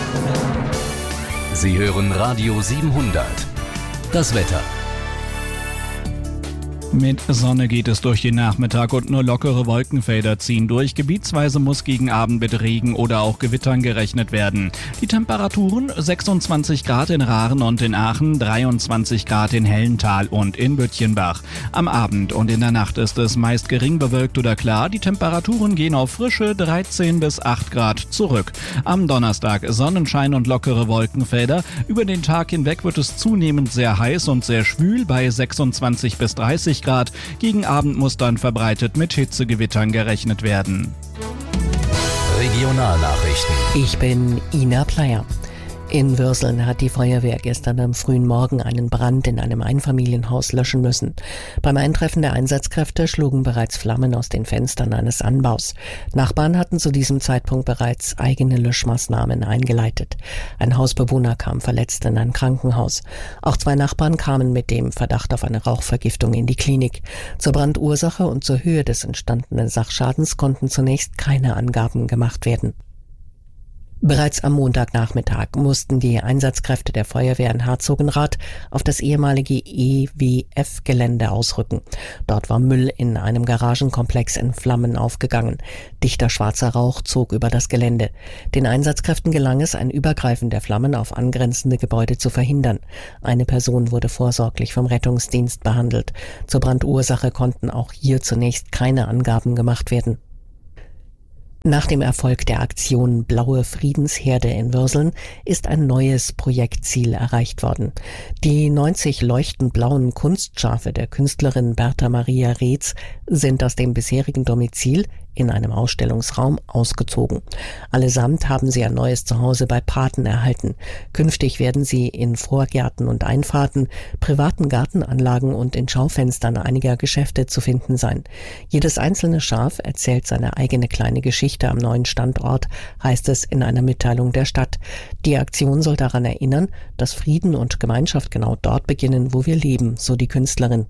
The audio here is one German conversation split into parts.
Sie hören Radio 700. Das Wetter. Mit Sonne geht es durch den Nachmittag und nur lockere Wolkenfelder ziehen durch. Gebietsweise muss gegen Abend mit Regen oder auch Gewittern gerechnet werden. Die Temperaturen 26 Grad in Rahren und in Aachen, 23 Grad in Hellental und in Böttchenbach. Am Abend und in der Nacht ist es meist gering bewölkt oder klar. Die Temperaturen gehen auf frische 13 bis 8 Grad zurück. Am Donnerstag Sonnenschein und lockere Wolkenfelder. Über den Tag hinweg wird es zunehmend sehr heiß und sehr schwül bei 26 bis 30 Grad. Gegen Abend muss dann verbreitet mit Hitzegewittern gerechnet werden. Regionalnachrichten. Ich bin Ina Pleyer. In Würseln hat die Feuerwehr gestern am frühen Morgen einen Brand in einem Einfamilienhaus löschen müssen. Beim Eintreffen der Einsatzkräfte schlugen bereits Flammen aus den Fenstern eines Anbaus. Nachbarn hatten zu diesem Zeitpunkt bereits eigene Löschmaßnahmen eingeleitet. Ein Hausbewohner kam verletzt in ein Krankenhaus. Auch 2 Nachbarn kamen mit dem Verdacht auf eine Rauchvergiftung in die Klinik. Zur Brandursache und zur Höhe des entstandenen Sachschadens konnten zunächst keine Angaben gemacht werden. Bereits am Montagnachmittag mussten die Einsatzkräfte der Feuerwehr in Herzogenrath auf das ehemalige EWF-Gelände ausrücken. Dort war Müll in einem Garagenkomplex in Flammen aufgegangen. Dichter schwarzer Rauch zog über das Gelände. Den Einsatzkräften gelang es, ein Übergreifen der Flammen auf angrenzende Gebäude zu verhindern. Eine Person wurde vorsorglich vom Rettungsdienst behandelt. Zur Brandursache konnten auch hier zunächst keine Angaben gemacht werden. Nach dem Erfolg der Aktion Blaue Friedensherde in Würseln ist ein neues Projektziel erreicht worden. Die 90 leuchtend blauen Kunstschafe der Künstlerin Bertha Maria Reetz sind aus dem bisherigen Domizil in einem Ausstellungsraum ausgezogen. Allesamt haben sie ein neues Zuhause bei Paten erhalten. Künftig werden sie in Vorgärten und Einfahrten, privaten Gartenanlagen und in Schaufenstern einiger Geschäfte zu finden sein. Jedes einzelne Schaf erzählt seine eigene kleine Geschichte am neuen Standort, heißt es in einer Mitteilung der Stadt. Die Aktion soll daran erinnern, dass Frieden und Gemeinschaft genau dort beginnen, wo wir leben, so die Künstlerin.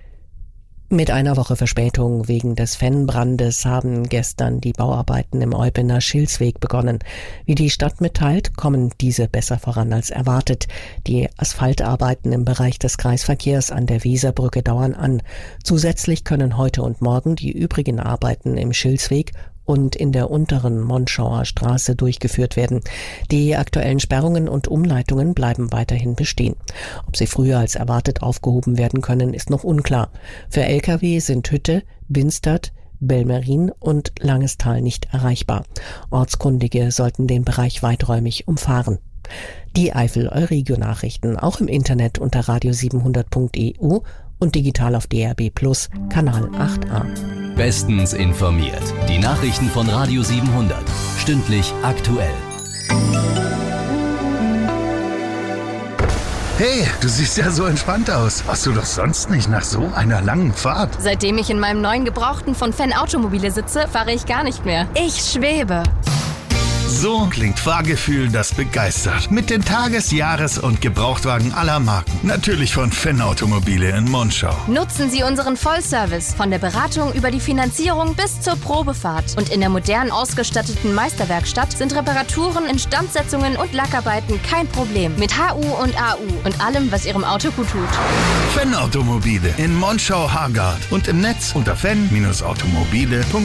Mit einer Woche Verspätung wegen des Fennbrandes haben gestern die Bauarbeiten im Eupener Schilsweg begonnen. Wie die Stadt mitteilt, kommen diese besser voran als erwartet. Die Asphaltarbeiten im Bereich des Kreisverkehrs an der Weserbrücke dauern an. Zusätzlich können heute und morgen die übrigen Arbeiten im Schilsweg und in der unteren Monschauer Straße durchgeführt werden. Die aktuellen Sperrungen und Umleitungen bleiben weiterhin bestehen. Ob sie früher als erwartet aufgehoben werden können, ist noch unklar. Für Lkw sind Hütte, Binstadt, Belmerin und Langestal nicht erreichbar. Ortskundige sollten den Bereich weiträumig umfahren. Die Eifel-Euregio-Nachrichten auch im Internet unter radio700.eu und digital auf DRB Plus, Kanal 8a. Bestens informiert. Die Nachrichten von Radio 700. Stündlich aktuell. Hey, du siehst ja so entspannt aus. Warst du doch sonst nicht nach so einer langen Fahrt? Seitdem ich in meinem neuen Gebrauchten von Fenn Automobile sitze, fahre ich gar nicht mehr. Ich schwebe. So klingt Fahrgefühl, das begeistert. Mit den Tages-, Jahres- und Gebrauchtwagen aller Marken. Natürlich von Fenn Automobile in Monschau. Nutzen Sie unseren Vollservice von der Beratung über die Finanzierung bis zur Probefahrt. Und in der modern ausgestatteten Meisterwerkstatt sind Reparaturen, Instandsetzungen und Lackarbeiten kein Problem. Mit HU und AU und allem, was Ihrem Auto gut tut. Fenn Automobile in Monschau-Hargard und im Netz unter fenn-automobile.de.